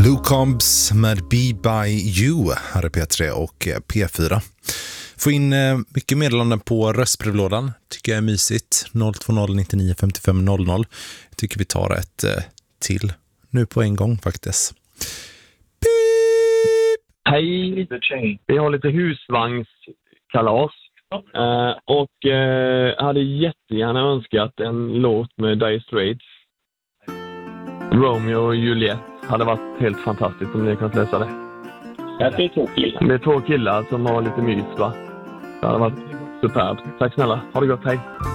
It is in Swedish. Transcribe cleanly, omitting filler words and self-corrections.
Luke Combs med Be By You här är P3 och P4. Få in mycket meddelanden på röstbrevlådan. Tycker jag är mysigt. 020 99 55 00. Tycker vi tar ett till nu på en gång faktiskt. Beep! Hej! Vi har lite husvagnskalas. Och hade jättegärna önskat en låt med Dire Straits. Romeo och Juliet hade varit helt fantastiskt om ni kan läsa det. Det är två killar. Det är två killar som har lite mys, va? Det hade varit superb. Tack snälla. Ha det gott, hej.